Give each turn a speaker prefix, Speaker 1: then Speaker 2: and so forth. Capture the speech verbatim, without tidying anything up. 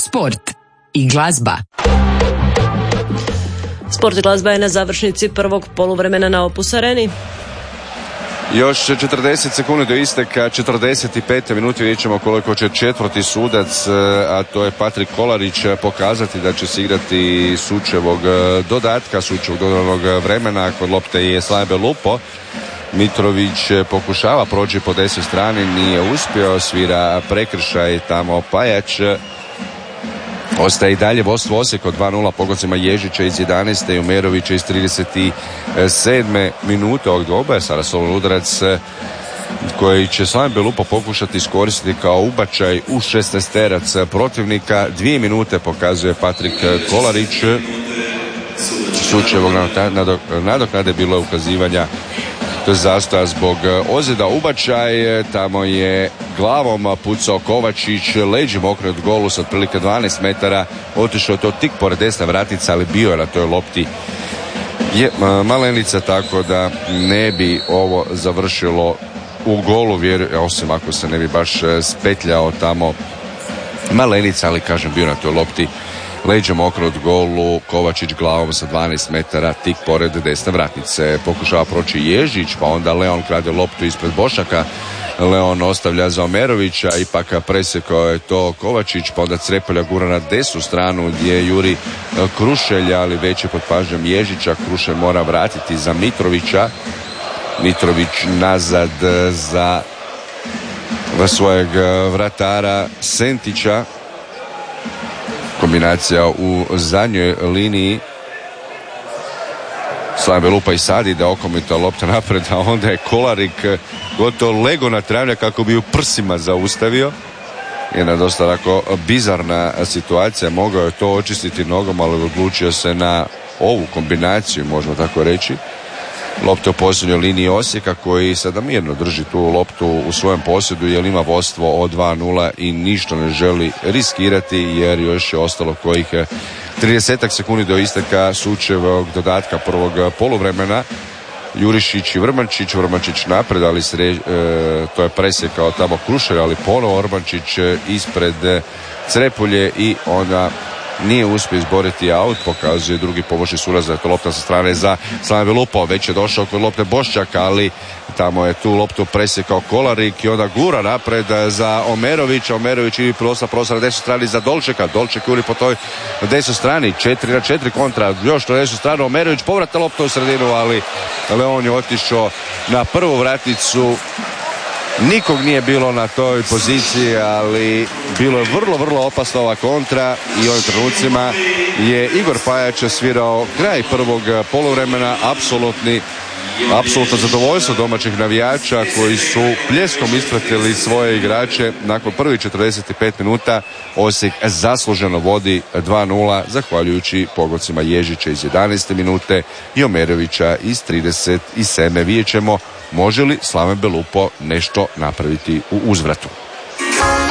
Speaker 1: sport i glazba.
Speaker 2: Sport i glazba je na završnici prvog poluvremena na Opus Areni.
Speaker 3: Još četrdeset sekundi do isteka, četrdeset pet minuti, vidjet ćemo koliko će četvrti sudac, a to je Patrik Kolarić, pokazati da će se igrati Sučevog dodatka, Sučevog dodanog vremena. Kod lopte je Slaven Belupo. Mitrović pokušava proći po desnoj strani, nije uspio, svira prekršaj tamo Pajač. Ostaje i dalje vodstvo Osijeka od dva nula pogodcima Ježića iz jedanaeste i Umerovića iz trideset sedme minute ovog dvoboja. Sada solo udarac koji će Slaven Belupo pokušati iskoristiti kao ubačaj u šesnaesterac protivnika. Dvije minute pokazuje Patrik Kolarić. Sučevog nadoknade bilo je ukazivanja, to je zastoja zbog ozljeda. Ubačaj, tamo je glavom pucao Kovačić, leđim okrenut golu sa otprilike dvanaest metara, otišao je to tik pored desna vratica, ali bio je na toj lopti je Malenica, tako da ne bi ovo završilo u golu, vjer, osim ako se ne bi baš spetljao tamo Malenica, ali kažem bio na toj lopti leđem okrenut golu, Kovačić glavom sa dvanaest metara tik pored desne vratnice. Pokušava proći Ježić, pa onda Leon krade loptu ispred Bošnjaka. Leon ostavlja za Omerovića, ipak presjekao je to Kovačić, pa onda Crepelja gura na desnu stranu gdje juri Krušelj, ali već je pod pažnjom Ježića. Krušelj mora vratiti za Mitrovića. Mitrović nazad za svojeg vratara Sentića. Kombinacija u zadnjoj liniji. Slaven Belupo i sad ide okomita lopta napred, a onda je Kolarik gotovo lego na travnjak kako bi u prsima zaustavio. Jedna dosta tako bizarna situacija. Mogao je to očistiti nogom, ali odlučio se na ovu kombinaciju, možemo tako reći. Lopta u posljednjoj liniji Osijeka, koji sada mirno drži tu loptu u svojem posjedu jer ima vodstvo od dva nula i ništa ne želi riskirati, jer još je ostalo kojih trideset sekundi do isteka Sučevog dodatka prvog poluvremena. Jurišić i Vrbančić, Vrbančić napred, ali sre, e, to je presjekao tamo Krušelj, ali ponovo Vrbančić ispred Crepulje i onda nije uspio izboriti aut, pokazuje drugi pomoćni suradnik, to lopta sa strane za Slaven Belupo, već je došao kod lopte Bošnjaka, ali tamo je tu loptu presjekao Kolarik i onda gura napred za Omerovića. Omerović ili prostor prostor na desnoj strani za Dolčeka. Dolček juri po toj desnoj strani, četiri na četiri kontra, još na desnoj stranu Omerović, povrata lopta u sredinu, ali Leon je otišao na prvu vratnicu. Nikog nije bilo na toj poziciji, ali bilo je vrlo, vrlo opasna ova kontra i u ovim trenucima je Igor Pajač svirao kraj prvog poluvremena. Apsolutni Apsolutno zadovoljstvo domaćih navijača koji su pljeskom ispratili svoje igrače. Nakon prvih četrdeset pet minuta Osijek zasluženo vodi dva nula zahvaljujući pogodcima Ježića iz jedanaeste minute i Omerovića iz trideset sedme. Vidjet ćemo može li Slaven Belupo nešto napraviti u uzvratu.